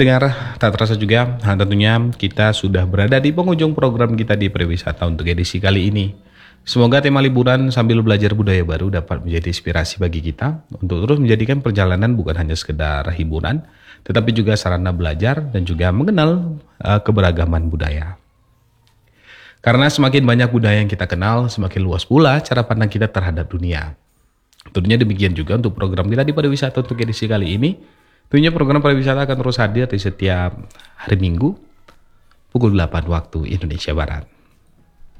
Pendengar, tak terasa juga, tentunya kita sudah berada di penghujung program kita di Pariwisata untuk edisi kali ini. Semoga tema liburan sambil belajar budaya baru dapat menjadi inspirasi bagi kita untuk terus menjadikan perjalanan bukan hanya sekedar hiburan, tetapi juga sarana belajar dan juga mengenal keberagaman budaya. Karena semakin banyak budaya yang kita kenal, semakin luas pula cara pandang kita terhadap dunia. Tentunya demikian juga untuk program kita di Pariwisata untuk edisi kali ini. Tentunya program pariwisata akan terus hadir di setiap hari Minggu pukul 8 waktu Indonesia Barat.